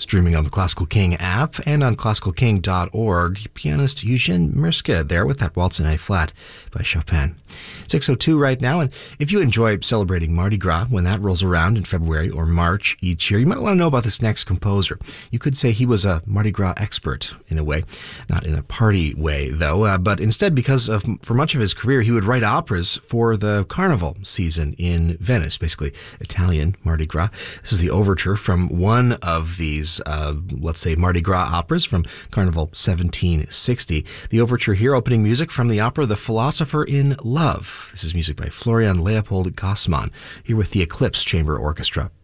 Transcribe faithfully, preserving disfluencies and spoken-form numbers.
Streaming on the Classical King app and on classical king dot org, pianist Eugene Mirska there with that Waltz in A flat by Chopin. six oh two right now, and if you enjoy celebrating Mardi Gras when that rolls around in February or March each year, you might want to know about this next composer. You could say he was a Mardi Gras expert in a way, not in a party way though, uh, but instead because of for much of his career he would write operas for the Carnival season in Venice, basically Italian Mardi Gras. This is the overture from one of these, uh, let's say, Mardi Gras operas from Carnival seventeen sixty. The overture here, opening music from the opera The Philosopher in Love. This is music by Florian Leopold Gassmann, here with the Eclipse Chamber Orchestra.